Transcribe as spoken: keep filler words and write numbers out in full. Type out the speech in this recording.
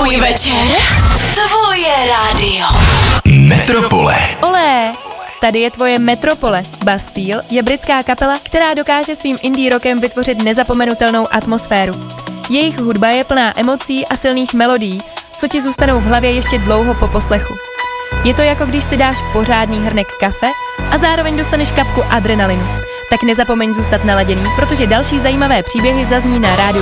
Tvůj večer, tvoje rádio. Metropole. Olé! Tady je tvoje Metropole. Bastille je britská kapela, která dokáže svým indie rockem vytvořit nezapomenutelnou atmosféru. Jejich hudba je plná emocí a silných melodií, co ti zůstanou v hlavě ještě dlouho po poslechu. Je to jako když si dáš pořádný hrnek kafe a zároveň dostaneš kapku adrenalinu. Tak nezapomeň zůstat naladěný, protože další zajímavé příběhy zazní na rádiu